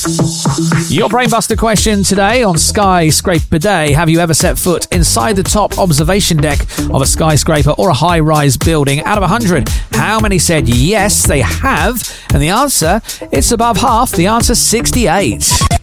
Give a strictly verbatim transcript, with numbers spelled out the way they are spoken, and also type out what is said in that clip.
Your Brainbuster question today on Skyscraper Day. Have you ever set foot inside the top observation deck of a skyscraper or a high-rise building? Out of one hundred, how many said yes, they have? And the answer, it's above half. The answer, sixty-eight.